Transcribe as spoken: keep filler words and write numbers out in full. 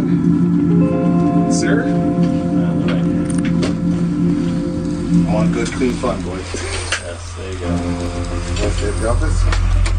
Sir? Right. I want good, clean fun, boys. Yes, there you go. What's your office?